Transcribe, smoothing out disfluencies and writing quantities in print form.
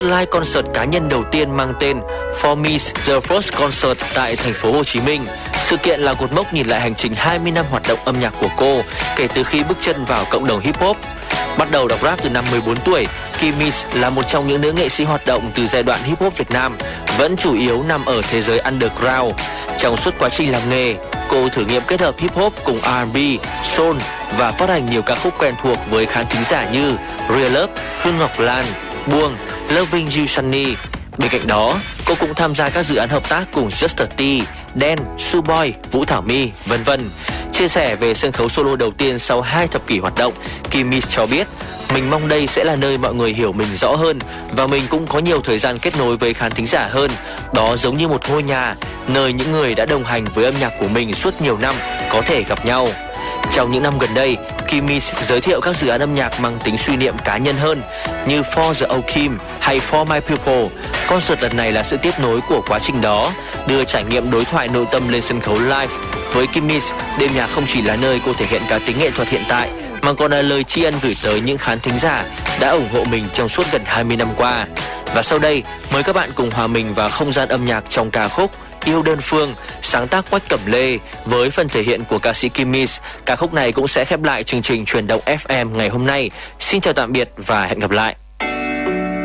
Live concert cá nhân đầu tiên mang tên For Me's The First Concert tại thành phố Hồ Chí Minh. Sự kiện là cột mốc nhìn lại hành trình 20 năm hoạt động âm nhạc của cô kể từ khi bước chân vào cộng đồng hip hop. Bắt đầu đọc rap từ năm 14 tuổi, Kimmys là một trong những nữ nghệ sĩ hoạt động từ giai đoạn hip hop Việt Nam, vẫn chủ yếu nằm ở thế giới underground. Trong suốt quá trình làm nghề, cô thử nghiệm kết hợp hip hop cùng R&B, soul và phát hành nhiều ca khúc quen thuộc với khán thính giả như Real Love, Hương Ngọc Lan, Buông, Loving You Sunny. Bên cạnh đó, cô cũng tham gia các dự án hợp tác cùng Just T, Đen, Suboy, Vũ Thảo My, vân vân. Chia sẻ về sân khấu solo đầu tiên sau 2 thập kỷ hoạt động, Kimmys cho biết: "Mình mong đây sẽ là nơi mọi người hiểu mình rõ hơn và mình cũng có nhiều thời gian kết nối với khán thính giả hơn. Đó giống như một ngôi nhà, nơi những người đã đồng hành với âm nhạc của mình suốt nhiều năm có thể gặp nhau." Trong những năm gần đây, Kimmys giới thiệu các dự án âm nhạc mang tính suy niệm cá nhân hơn như For the Old Kim hay For My People. Concert lần này là sự tiếp nối của quá trình đó, đưa trải nghiệm đối thoại nội tâm lên sân khấu live. Với Kimmys, đêm nhạc không chỉ là nơi cô thể hiện cá tính nghệ thuật hiện tại, mà còn là lời tri ân gửi tới những khán thính giả đã ủng hộ mình trong suốt gần 20 năm qua. Và sau đây, mời các bạn cùng hòa mình vào không gian âm nhạc trong ca khúc Yêu Đơn Phương, sáng tác Quách Cẩm Lê với phần thể hiện của ca sĩ Kimmys. Ca khúc này cũng sẽ khép lại chương trình Chuyển động FM ngày hôm nay. Xin chào tạm biệt và hẹn gặp lại.